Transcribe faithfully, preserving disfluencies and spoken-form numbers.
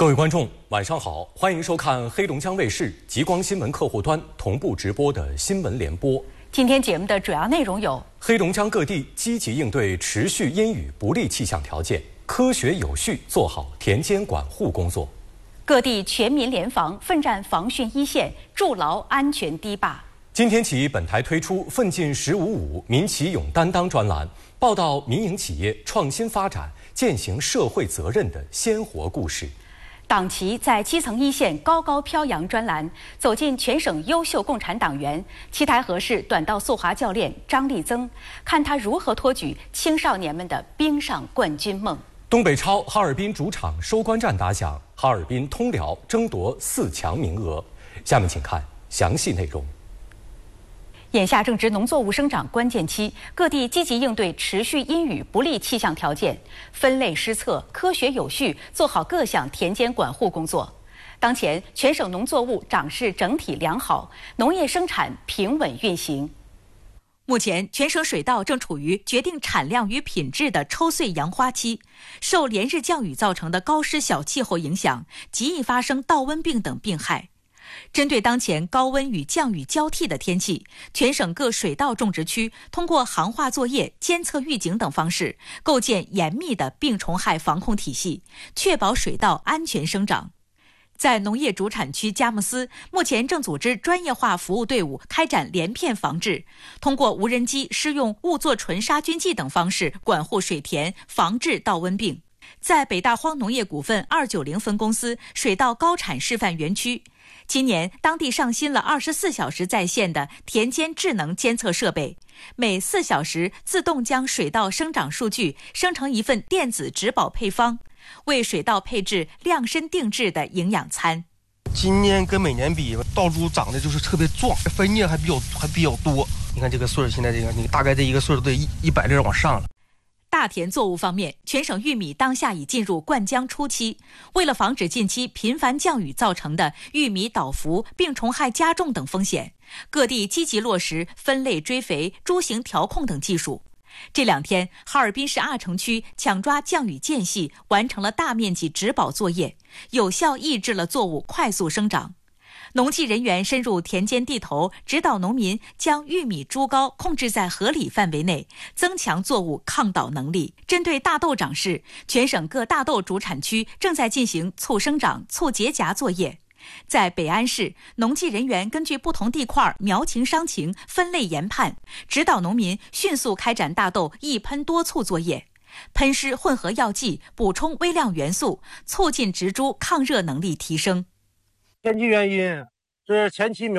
各位观众，晚上好，欢迎收看黑龙江卫视极光新闻客户端同步直播的新闻联播。 今天节目的主要内容有： 黑龙江各地积极应对持续阴雨不利气象条件，科学有序做好田间管护工作； 各地全民联防，奋战防汛一线，筑牢安全堤坝。 今天起，本台推出“奋进十五五”民企勇担当专栏，报道民营企业创新发展、践行社会责任的鲜活故事。 党旗在基层一线高高飘扬专栏，走进全省优秀共产党员。七台河市短道速滑教练张立增，看他如何托举青少年们的冰上冠军梦。 东北超哈尔滨主场收官战打响，哈尔滨通辽争夺四强名额。下面请看详细内容。 眼下正值农作物生长关键期，各地积极应对持续阴雨不利气象条件，分类施策，科学有序做好各项田间管护工作。当前，全省农作物长势整体良好，农业生产平稳运行。目前，全省水稻正处于决定产量与品质的抽穗扬花期，受连日降雨造成的高湿小气候影响，极易发生稻瘟病等病害。针对当前高温与降雨交替的天气，全省各水稻种植区通过行话作业、监测预警等方式，构建严密的病虫害防控体系，确保水稻安全生长。在农业主产区佳木斯，目前正组织专业化服务队伍开展连片防治，通过无人机施用物唑醇杀菌剂等方式管护水田，防治稻瘟病。在北大荒农业股份二九零分公司水稻高产示范园区，今年当地上新了二十四小时在线的田间智能监测设备，每四小时自动将水稻生长数据生成一份电子植保配方，为水稻配置量身定制的营养餐。 今年跟每年比，稻株长得就是特别壮，分叶还比较还比较多。你看这个穗儿，现在这个你大概这一个穗儿都得一一百粒往上了。 大田作物方面，全省玉米当下已进入灌浆初期。为了防止近期频繁降雨造成的玉米倒伏、病虫害加重等风险，各地积极落实分类追肥、株型调控等技术。这两天，哈尔滨市阿城区抢抓降雨间隙，完成了大面积植保作业，有效抑制了作物快速生长。农技人员深入田间地头，指导农民将玉米株高控制在合理范围内，增强作物抗倒能力。针对大豆长势，全省各大豆主产区正在进行促生长、促结荚作业。在北安市，农技人员根据不同地块苗情伤情分类研判，指导农民迅速开展大豆一喷多促作业，喷施混合药剂，补充微量元素，促进植株抗热能力提升。 天气原因是前期苗